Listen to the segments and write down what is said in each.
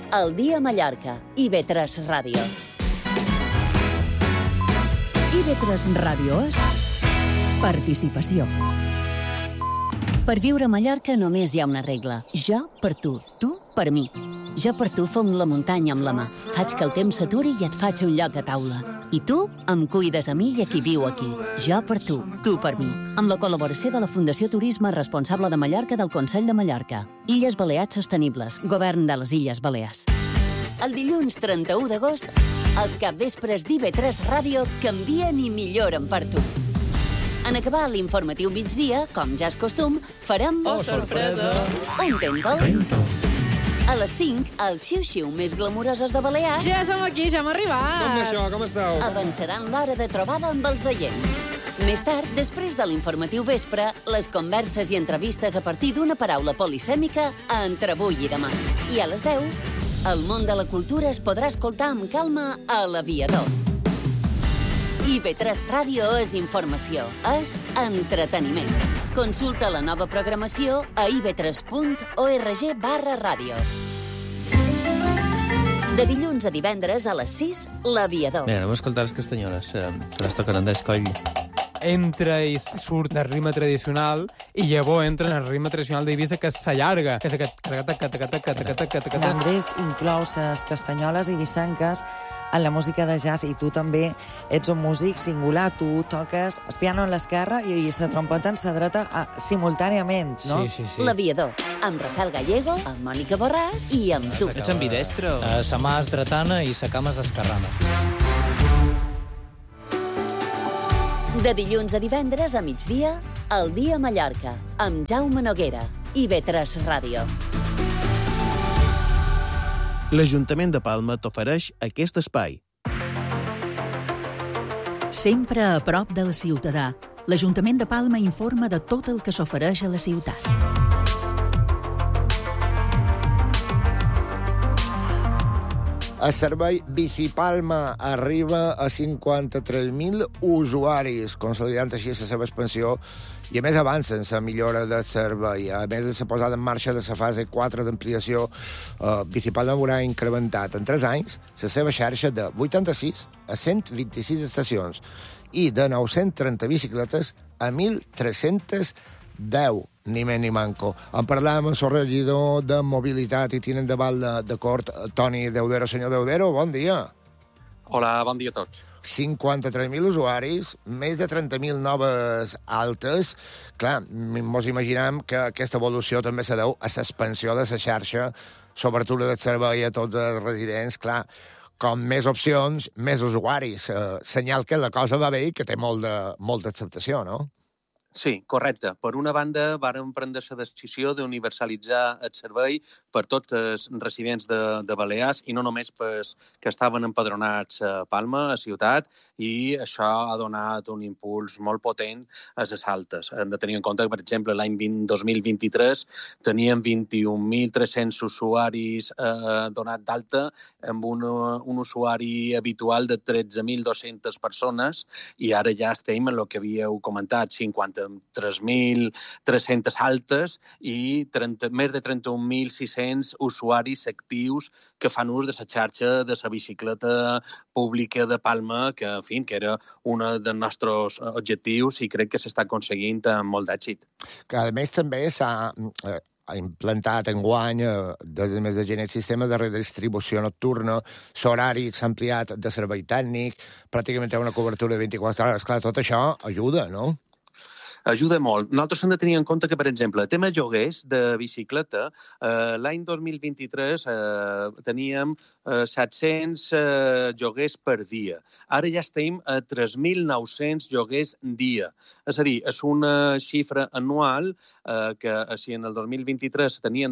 El dia a Mallorca. IB3 Ràdio. IB3 Ràdio és participació. Per viure a Mallorca només hi ha una regla. Jo per tu per mi. Jo per tu fonc la muntanya amb la mà. Faig que el temps s'aturi i et faig un lloc a taula. I tu em cuides a mi i a qui viu aquí. Jo per tu per mi. Amb la col·laboració de la Fundació Turisme Responsable de Mallorca del Consell de Mallorca. Illes Balears Sostenibles. Govern de les Illes Balears. El dilluns 31 d'agost, els capvespres d'IB3 Ràdio canvien i milloren per tu. En acabar l'informatiu migdia, com ja és costum, farem... Oh, sorpresa! Un Tento. A les 5, els xiu-xiu més glamurosos de Balears... Ja som aquí, ja hem arribat! Com d'això, com esteu? Avançaran l'hora de trobada amb els oients. Més tard, després de l'informatiu vespre, les converses i entrevistes a partir d'una paraula polisèmica a entre avui i demà. I a les 10, el món de la cultura es podrà escoltar amb calma a l'Aviador. IB3 Ràdio és informació, és entreteniment. Consulta la nova programació a ib3.org/ràdio. De dilluns a divendres a les 6, l'Aviador. Mira, anem a escoltar les castanyoles, que les toquen Andrés Coll. Entra i surt el ritme tradicional i llavors entra en el ritme tradicional d'Eivissa, que s'allarga, que és aquest... L'Andrés inclou les castanyoles ibisenques en la música de jazz, i tu també ets un músic singular. Tu toques el piano en l'esquerra i la trompeta en la dreta simultàniament, no? Sí. L'Aviador, amb Rafael Gallego, amb Mònica Borràs i amb tu. Ets ambidestro. Sa mà és dretana i sa cama és esquerrana. De dilluns a divendres a migdia, El dia a Mallorca, amb Jaume Noguera, IB3 Ràdio. L'Ajuntament de Palma t'ofereix aquest espai. Sempre a prop del ciutadà, l'Ajuntament de Palma informa de tot el que s'ofereix a la ciutat. El servei Bicipalma arriba a 53.000 usuaris, consolidant així la seva expansió, i a més avancen la millora del servei. A més de la posada en marxa de la fase 4 d'ampliació, Bicipalma haurà incrementat en 3 anys la seva xarxa de 86 a 126 estacions i de 930 bicicletes a 1.310, ni més ni manco. En parlàvem amb el regidor de Mobilitat i tinent de Val de Cort, Toni Deudero. Senyor Deudero, bon dia. Hola, bon dia a tots. 53.000 usuaris, més de 30.000 noves altes. Clar, mos imaginem que aquesta evolució també se deu a l'expansió de la xarxa, s'obertura del servei a tots els residents. Clar, com més opcions, més usuaris. Senyal que la cosa va bé i que té molta acceptació, no? Sí, correcte. Per una banda, vàrem prendre la decisió d'universalitzar el servei per tots els residents de Balears i no només pels que estaven empadronats a Palma, a ciutat, i això ha donat un impuls molt potent a les altes. Hem de tenir en compte que, per exemple, l'any 2023 teníem 21.300 usuaris donats d'alta amb un usuari habitual de 13.200 persones i ara ja estem en el que havíeu comentat, 53.300 altes i més de 31.600 usuaris actius que fan ús de la xarxa de la bicicleta pública de Palma, que, en fi, que era un dels nostres objectius i crec que s'està aconseguint amb molt d'èxit. Que, a més, també s'ha implantat enguany, des del mes de gener, el sistema de redistribució nocturna, l'horari s'ha ampliat de servei tècnic, pràcticament té una cobertura de 24 hores. Clar, tot això ajuda, no? Ajuda molt. Nosaltres hem de tenir en compte que, per exemple, el tema lloguers de bicicleta, l'any 2023 teníem 700 lloguers per dia. Ara ja estem a 3.900 lloguers dia. És a dir, és una xifra anual que, si en el 2023 tenien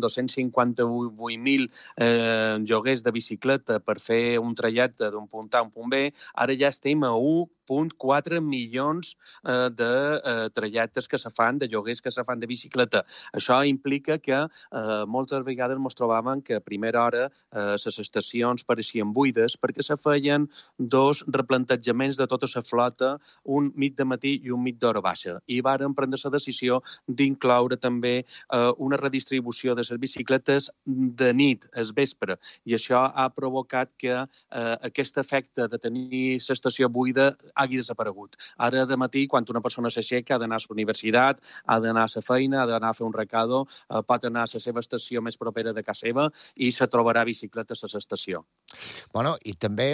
258.000 lloguers de bicicleta per fer un trajecte d'un punt A a un punt B, ara ja estem a 1,4 milions de trajectes que se fan, de lloguers que se fan de bicicleta. Això implica que moltes vegades ens trobàvem que a primera hora les estacions pareixien buides perquè se feien dos replantejaments de tota la flota, un mig de matí i un mig d'hora baixa. I vàrem prendre la decisió d'incloure també una redistribució de les bicicletes de nit, al vespre, i això ha provocat que aquest efecte de tenir l'estació buida hagi desaparegut. Ara de matí, quan una persona s'aixeca, ha d'anar a la universitat, ha d'anar a la feina, ha d'anar a fer un recado, pot anar a la seva estació més propera de casa seva i se trobarà bicicletes a l'estació. Bueno, i també,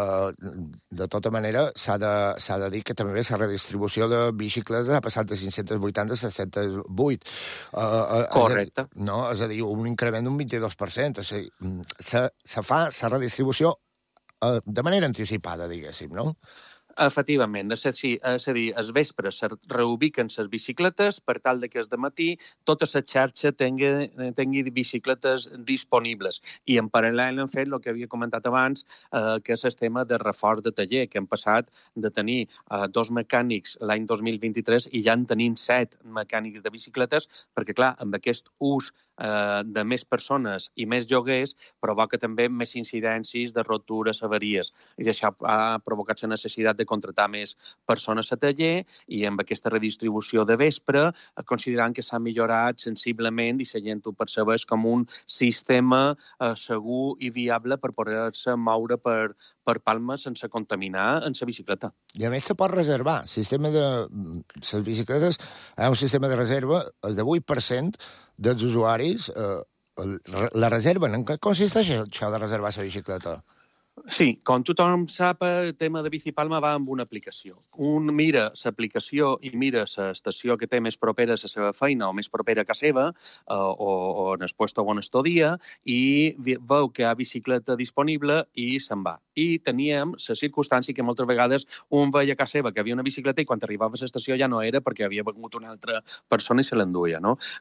de tota manera, s'ha de dir que també la redistribució de bicicletes ha passat de 580 a 708. Correcte. És a dir, un increment d'un 22%. Se fa la redistribució de manera anticipada, diguéssim, no? Efectivament, és a dir, al vespre se reubiquen les bicicletes per tal que al matí tota la xarxa tingui bicicletes disponibles. I en paral·lel hem fet el que havia comentat abans, que és el tema de reforç de taller, que hem passat de tenir 2 mecànics l'any 2023 i ja en tenim 7 mecànics de bicicletes, perquè, clar, amb aquest ús de més persones i més lloguers provoca també més incidències de ruptures, avaries. I això ha provocat la necessitat de contractar més persones a taller i amb aquesta redistribució de vespre considerant que s'ha millorat sensiblement i la gent ho percebeix com un sistema segur i viable per poder-se moure per Palma sense contaminar en la bicicleta. I a més se pot reservar. El sistema de les bicicletes hi ha un sistema de reserva, el de 8% dels usuaris la reserven. En què consisteix això de reservar la bicicleta? Sí, com tothom sap, el tema de Bicipalma va amb una aplicació. Un mira l'aplicació i mira l'estació que té més propera a la seva feina o més propera a casa seva o en el puesto on estudia i veu que hi ha bicicleta disponible i se'n va. I teníem la circumstància que moltes vegades un veia a casa seva que havia una bicicleta i quan arribava a l'estació ja no era perquè havia vengut una altra persona i se l'enduia, no?